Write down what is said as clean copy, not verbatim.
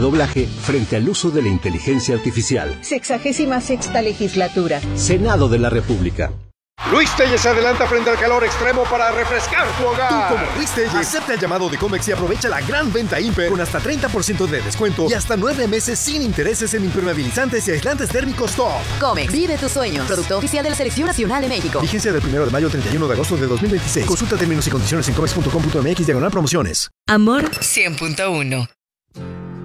doblaje frente al uso de la inteligencia artificial. 66ª legislatura. Senado de la República. Luis Telles se adelanta frente al calor extremo para refrescar tu hogar. Tú, como Luis Telles, acepta el llamado de Comex y aprovecha la gran venta Imper con hasta 30% de descuento y hasta 9 meses sin intereses en impermeabilizantes y aislantes térmicos top. Comex, vive tus sueños. Producto oficial de la Selección Nacional de México. Vigencia del 1 de mayo al 31 de agosto de 2026. Consulta términos y condiciones en comex.com.mx/promociones. Amor 100.1